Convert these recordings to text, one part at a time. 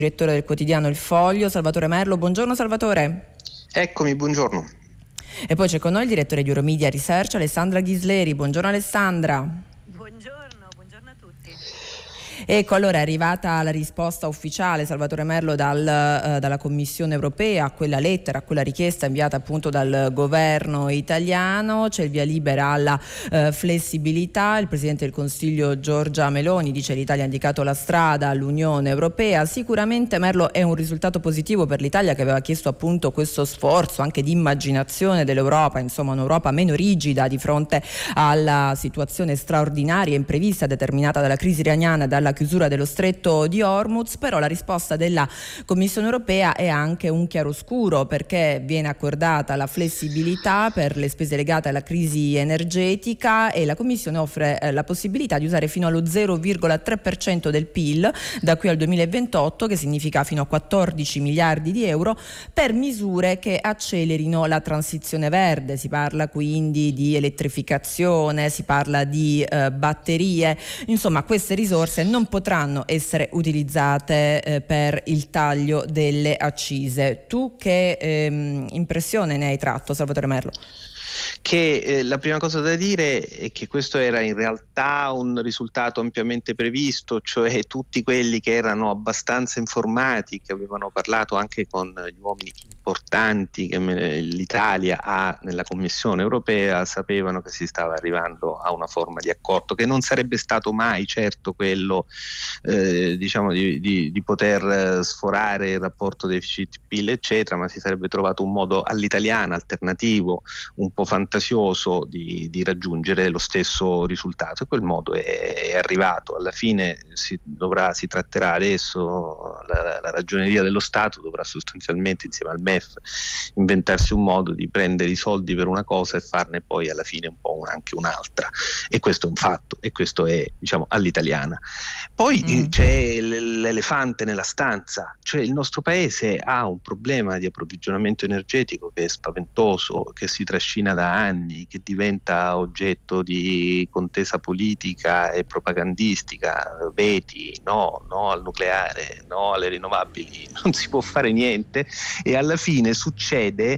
Direttore del quotidiano Il Foglio, Salvatore Merlo. Buongiorno Salvatore. Eccomi, buongiorno. E poi c'è con noi il direttore di Euromedia Research, Alessandra Ghisleri. Buongiorno Alessandra. Buongiorno a tutti. Ecco, allora è arrivata la risposta ufficiale, Salvatore Merlo, dalla Commissione europea a quella lettera, a quella richiesta inviata appunto dal governo italiano. C'è il via libera alla flessibilità. Il Presidente del Consiglio Giorgia Meloni dice che l'Italia ha indicato la strada all'Unione Europea. Sicuramente, Merlo, è un risultato positivo per l'Italia, che aveva chiesto appunto questo sforzo anche di immaginazione dell'Europa, insomma un'Europa meno rigida di fronte alla situazione straordinaria e imprevista determinata dalla crisi iraniana e dalla chiusura dello stretto di Hormuz. Però la risposta della Commissione europea è anche un chiaroscuro, perché viene accordata la flessibilità per le spese legate alla crisi energetica e la Commissione offre la possibilità di usare fino allo 0,3% del PIL da qui al 2028, che significa fino a 14 miliardi di euro, per misure che accelerino la transizione verde. Si parla quindi di elettrificazione, si parla di batterie. Insomma, queste risorse non potranno essere utilizzate per il taglio delle accise. Tu che impressione ne hai tratto, Salvatore Merlo? Che la prima cosa da dire è che questo era in realtà un risultato ampiamente previsto, cioè tutti quelli che erano abbastanza informati, che avevano parlato anche con gli uomini importanti che l'Italia ha nella Commissione europea, sapevano che si stava arrivando a una forma di accordo, che non sarebbe stato mai certo quello diciamo di poter sforare il rapporto deficit-PIL eccetera, ma si sarebbe trovato un modo all'italiana alternativo, un po' fantasioso di raggiungere lo stesso risultato, e quel modo è arrivato. Alla fine si tratterà adesso, la Ragioneria dello Stato dovrà sostanzialmente insieme al MEF inventarsi un modo di prendere i soldi per una cosa e farne poi alla fine un po' anche un'altra, e questo è un fatto, e questo è, diciamo, all'italiana. Poi c'è l'elefante nella stanza, cioè il nostro paese ha un problema di approvvigionamento energetico che è spaventoso, che si trascina da anni, che diventa oggetto di contesa politica e propagandistica. Veti, no al nucleare, no alle rinnovabili, non si può fare niente, e alla fine succede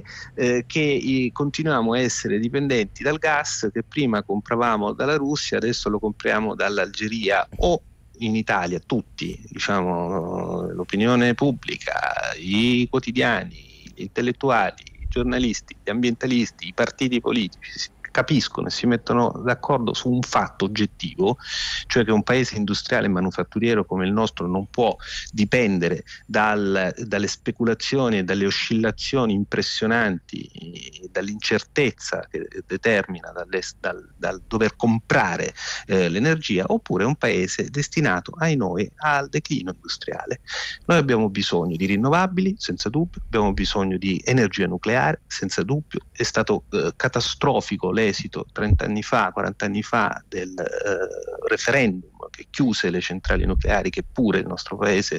che continuiamo a essere dipendenti dal gas che prima compravamo dalla Russia, adesso lo compriamo dall'Algeria. O in Italia tutti, diciamo, l'opinione pubblica, i quotidiani, gli intellettuali, i giornalisti, gli ambientalisti, i partiti politici capiscono e si mettono d'accordo su un fatto oggettivo, cioè che un paese industriale e manufatturiero come il nostro non può dipendere dalle speculazioni e dalle oscillazioni impressionanti, dall'incertezza che determina dal dover comprare l'energia, oppure un paese destinato, noi, al declino industriale. Noi abbiamo bisogno di rinnovabili, senza dubbio, abbiamo bisogno di energia nucleare, senza dubbio. È stato catastrofico l'esito 30 anni fa, 40 anni fa del referendum che chiuse le centrali nucleari di cui pure il nostro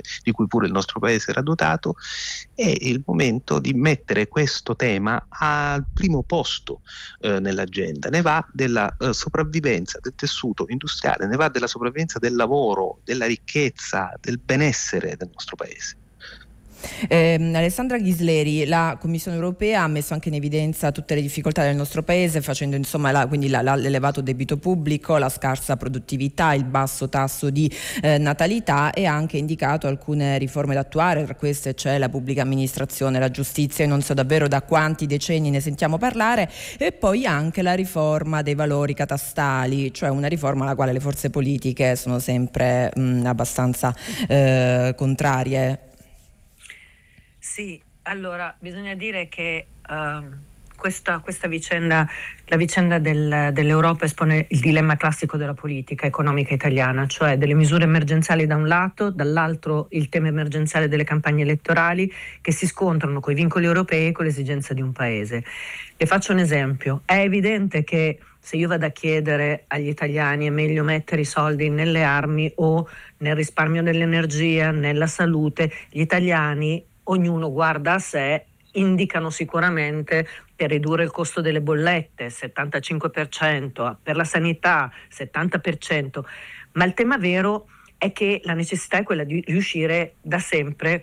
paese era dotato. È il momento di mettere questo tema al primo posto nell'agenda. Ne va della sopravvivenza del tessuto industriale, ne va della sopravvivenza del lavoro, della ricchezza, del benessere del nostro paese. Alessandra Ghisleri, la Commissione europea ha messo anche in evidenza tutte le difficoltà del nostro paese, facendo insomma l'elevato debito pubblico, la scarsa produttività, il basso tasso di natalità, e ha anche indicato alcune riforme da attuare. Tra queste c'è la pubblica amministrazione, la giustizia, e non so davvero da quanti decenni ne sentiamo parlare, e poi anche la riforma dei valori catastali, cioè una riforma alla quale le forze politiche sono sempre abbastanza contrarie. Sì, allora bisogna dire che questa vicenda, la vicenda dell'Europa, espone il dilemma classico della politica economica italiana, cioè delle misure emergenziali da un lato, dall'altro il tema emergenziale delle campagne elettorali che si scontrano con i vincoli europei e con le esigenze di un paese. Le faccio un esempio: è evidente che se io vado a chiedere agli italiani è meglio mettere i soldi nelle armi o nel risparmio dell'energia, nella salute, gli italiani, ognuno guarda a sé, indicano sicuramente per ridurre il costo delle bollette 75%, per la sanità 70%, ma il tema vero è che la necessità è quella di riuscire da sempre